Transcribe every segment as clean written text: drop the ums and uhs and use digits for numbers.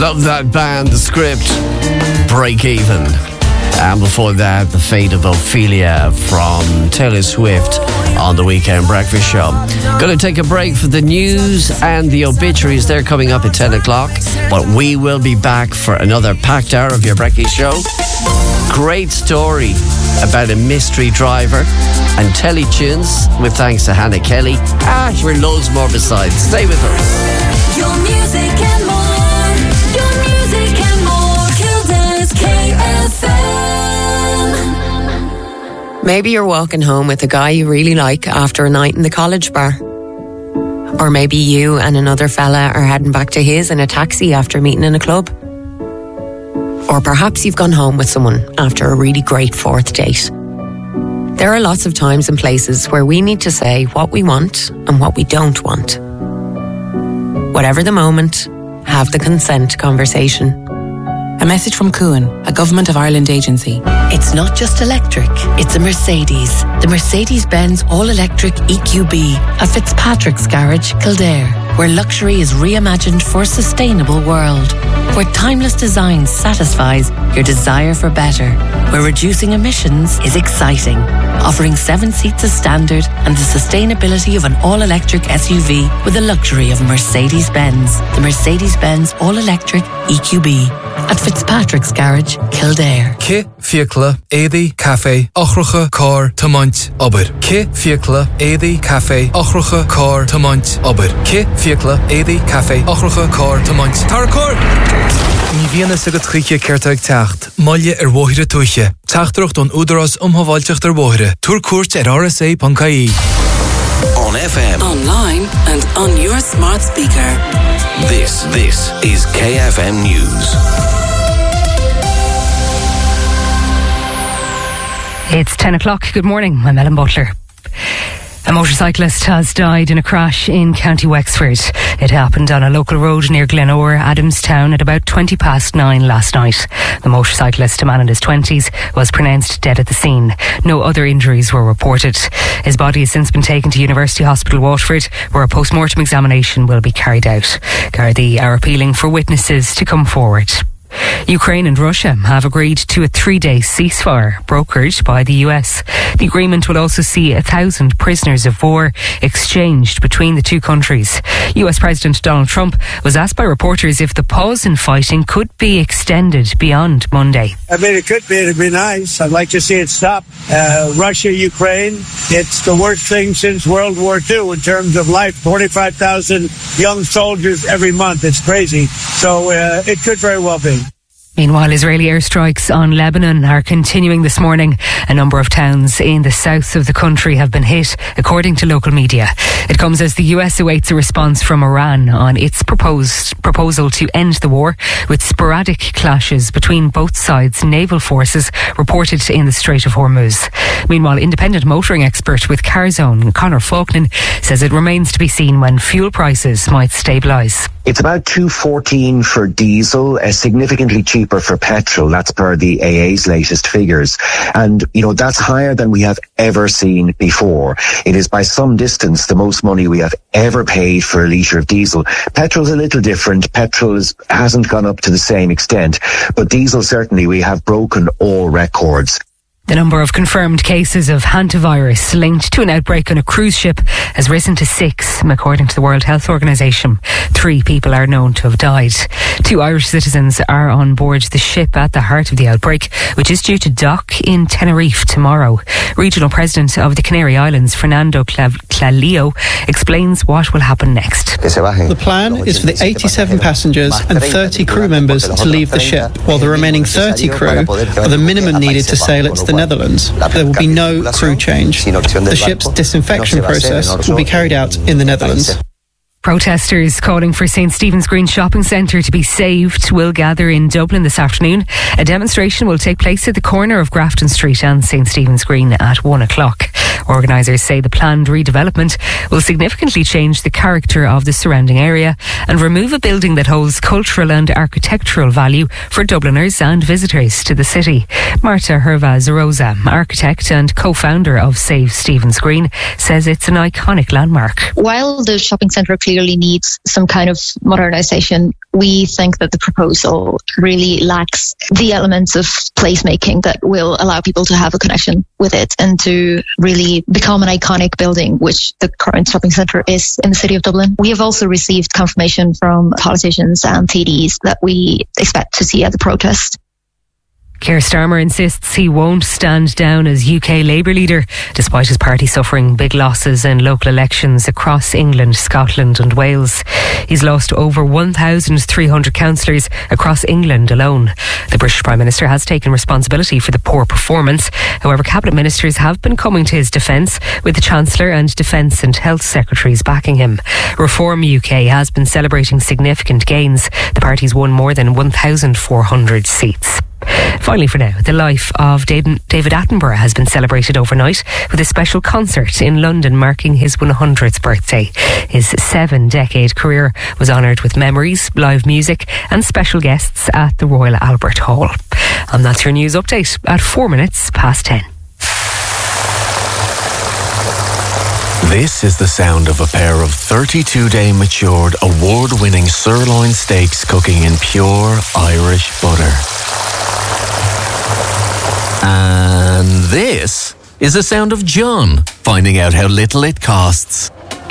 Love that band, The Script, Break Even. And before that, The Fate of Ophelia from Taylor Swift on the Weekend Breakfast Show. Going to take a break for the news and the obituaries. They're coming up at 10 o'clock. But we will be back for another packed hour of your breakfast show. Great story about a mystery driver and Teletunes with thanks to Hannah Kelly. Sure, loads more besides. Stay with us. Your music and more. Your music and more. Kildare KFM. Maybe you're walking home with a guy you really like after a night in the college bar. Or maybe you and another fella are heading back to his in a taxi after meeting in a club. Or perhaps you've gone home with someone after a really great fourth date. There are lots of times and places where we need to say what we want and what we don't want. Whatever the moment, have the consent conversation. A message from Cuan, a Government of Ireland agency. It's not just electric, it's a Mercedes. The Mercedes-Benz all-electric EQB at Fitzpatrick's Garage, Kildare, where luxury is reimagined for a sustainable world. Where timeless design satisfies your desire for better. Where reducing emissions is exciting. Offering 7 seats as standard and the sustainability of an all-electric SUV with the luxury of Mercedes-Benz. The Mercedes-Benz all-electric EQB at Fitzpatrick's Garage, Kildare. Ke fiacla édi cafe ochrucha car tamont ober. Ke fiacla édi cafe ochrucha car tamont ober. Ke fiacla édi cafe ochrucha car tamont. Tarcor. Ní bhíonna sa go tríce ceirteag teacht, maille bhóithre tuiche. Teachtarocht don údaras umhaváilteach bhóithre. Túr cuairt RSA.ie. On FM, Online and on your smart speaker. this is KFM News. It's 10 o'clock. Good morning. I'm Ellen Butler. A motorcyclist has died in a crash in County Wexford. It happened on a local road near Glenore, Adamstown, at about 9:20 last night. The motorcyclist, a man in his 20s, was pronounced dead at the scene. No other injuries were reported. His body has since been taken to University Hospital Waterford, where a post-mortem examination will be carried out. Gardaí are appealing for witnesses to come forward. Ukraine and Russia have agreed to a 3-day ceasefire brokered by the US. The agreement will also see 1,000 prisoners of war exchanged between the two countries. US President Donald Trump was asked by reporters if the pause in fighting could be extended beyond Monday. I mean, it could be. It'd be nice. I'd like to see it stop. Russia, Ukraine, it's the worst thing since World War II in terms of life. 45,000 young soldiers every month. It's crazy. So it could very well be. Meanwhile, Israeli airstrikes on Lebanon are continuing this morning. A number of towns in the south of the country have been hit, according to local media. It comes as the US awaits a response from Iran on its proposal to end the war, with sporadic clashes between both sides' naval forces reported in the Strait of Hormuz. Meanwhile, independent motoring expert with CarZone, Conor Faulkner, says it remains to be seen when fuel prices might stabilise. It's about $2.14 for diesel, significantly cheaper for petrol. That's per the AA's latest figures. And, that's higher than we have ever seen before. It is by some distance the most money we have ever paid for a litre of diesel. Petrol's a little different. Petrol hasn't gone up to the same extent. But diesel, certainly, we have broken all records. The number of confirmed cases of hantavirus linked to an outbreak on a cruise ship has risen to 6, according to the World Health Organization. 3 people are known to have died. 2 Irish citizens are on board the ship at the heart of the outbreak, which is due to dock in Tenerife tomorrow. Regional President of the Canary Islands, Fernando Clalillo, explains what will happen next. The plan is for the 87 passengers and 30 crew members to leave the ship, while the remaining 30 crew are the minimum needed to sail it to the Netherlands. There will be no crew change. The ship's disinfection process will be carried out in the Netherlands. Protesters calling for St Stephen's Green Shopping Centre to be saved will gather in Dublin this afternoon. A demonstration will take place at the corner of Grafton Street and St Stephen's Green at 1 o'clock. Organisers say the planned redevelopment will significantly change the character of the surrounding area and remove a building that holds cultural and architectural value for Dubliners and visitors to the city. Marta Hervaz-Rosa, architect and co-founder of Save Stephen's Green, says it's an iconic landmark. While the shopping centre clearly needs some kind of modernisation, we think that the proposal really lacks the elements of placemaking that will allow people to have a connection with it and to really become an iconic building, which the current shopping centre is in the city of Dublin. We have also received confirmation from politicians and TDs that we expect to see at the protest. Keir Starmer insists he won't stand down as UK Labour leader, despite his party suffering big losses in local elections across England, Scotland and Wales. He's lost over 1,300 councillors across England alone. The British Prime Minister has taken responsibility for the poor performance. However, Cabinet Ministers have been coming to his defence, with the Chancellor and Defence and Health Secretaries backing him. Reform UK has been celebrating significant gains. The party's won more than 1,400 seats. Finally for now, the life of David Attenborough has been celebrated overnight with a special concert in London marking his 100th birthday. His 7-decade career was honoured with memories, live music and special guests at the Royal Albert Hall. And that's your news update at 4 minutes past 10. This is the sound of a pair of 32-day matured, award-winning sirloin steaks cooking in pure Irish butter. And this is the sound of John finding out how little it costs.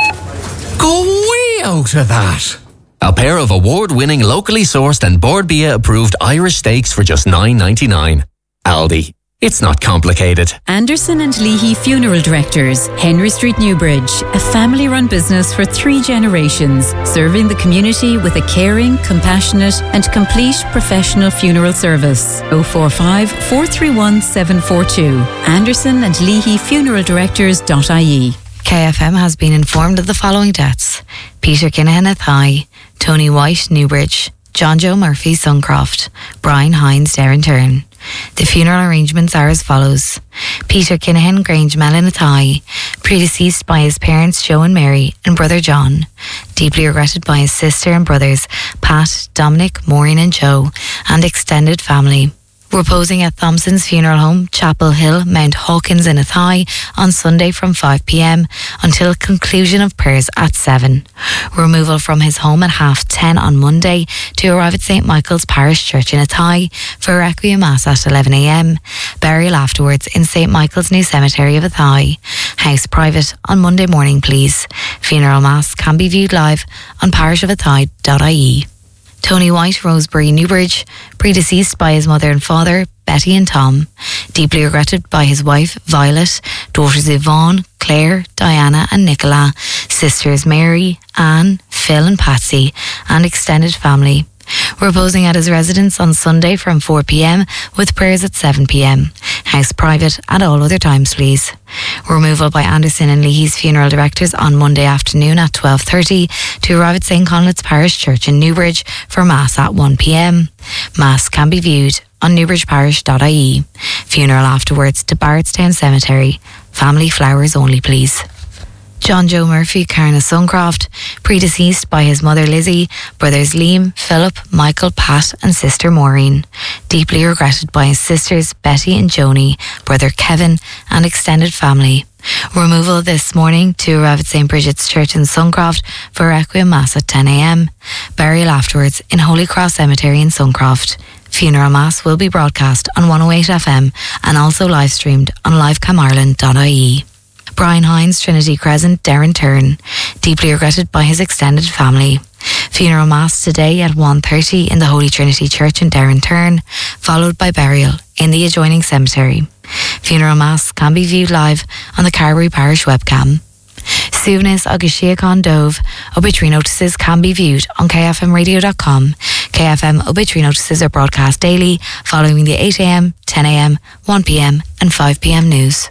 Go way out of that! A pair of award-winning, locally sourced and Board Bia approved Irish steaks for just $9.99. Aldi. It's not complicated. Anderson and Leahy Funeral Directors, Henry Street, Newbridge, a family-run business for 3 generations, serving the community with a caring, compassionate and complete professional funeral service. 045 431 742. Anderson and Leahy Funeral Directors.ie. KFM has been informed of the following deaths: Peter Kinahan Athy, Tony White, Newbridge, John Joe Murphy, Suncroft, Brian Hines, Derrynturn. The funeral arrangements are as follows: Peter Kinahan, Grange Mellon Athy, predeceased by his parents Joe and Mary and brother John, deeply regretted by his sister and brothers Pat, Dominic, Maureen and Joe, and extended family. Reposing at Thompson's Funeral Home, Chapel Hill, Mount Hawkins in Athy on Sunday from 5 p.m. until conclusion of prayers at 7. Removal from his home at 10:30 on Monday to arrive at St. Michael's Parish Church in Athy for a Requiem Mass at 11 a.m. Burial afterwards in St. Michael's New Cemetery of Athy. House private on Monday morning, please. Funeral Mass can be viewed live on parishofathy.ie. Tony White, Rosebery, Newbridge, predeceased by his mother and father, Betty and Tom, deeply regretted by his wife, Violet, daughters Yvonne, Claire, Diana and Nicola, sisters Mary, Anne, Phil and Patsy, and extended family. Reposing at his residence on Sunday from 4 p.m. with prayers at 7 p.m. House private at all other times, please. Removal by Anderson and Leahy's Funeral Directors on Monday afternoon at 12:30 to arrive at St. Conleth's Parish Church in Newbridge for Mass at 1 p.m. Mass can be viewed on newbridgeparish.ie. Funeral afterwards to Barrettstown Cemetery. Family flowers only, please. John Joe Murphy, Carna Suncroft, predeceased by his mother Lizzie, brothers Liam, Philip, Michael, Pat and sister Maureen. Deeply regretted by his sisters Betty and Joni, brother Kevin and extended family. Removal this morning to arrive at St. Bridget's Church in Suncroft for Requiem Mass at 10 a.m. Burial afterwards in Holy Cross Cemetery in Suncroft. Funeral Mass will be broadcast on 108 FM and also live streamed on livecamarland.ie. Brian Hines, Trinity Crescent, Derrynturn, deeply regretted by his extended family. Funeral Mass today at 1:30 in the Holy Trinity Church in Derrynturn, followed by burial in the adjoining cemetery. Funeral Mass can be viewed live on the Carbery Parish webcam. Suaimhneas agus Síocháin Dóibh, obituary notices can be viewed on kfmradio.com. KFM obituary notices are broadcast daily following the 8 a.m, 10 a.m, 1 p.m and 5 p.m news.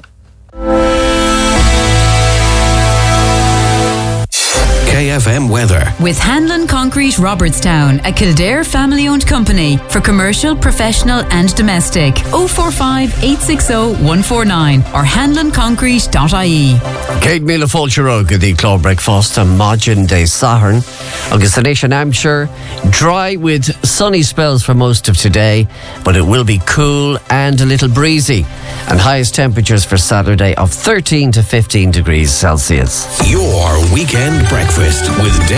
KFM weather. With Hanlon Concrete Robertstown, a Kildare family-owned company for commercial, professional and domestic. 045 860 149 or hanlonconcrete.ie. Kate Mila Fulcherog, the Cló Breakfast, a Majin de Sahern. August the Nation, Hampshire, dry with sunny spells for most of today, but it will be cool and a little breezy. And highest temperatures for Saturday of 13 to 15 degrees Celsius. Your weekend breakfast with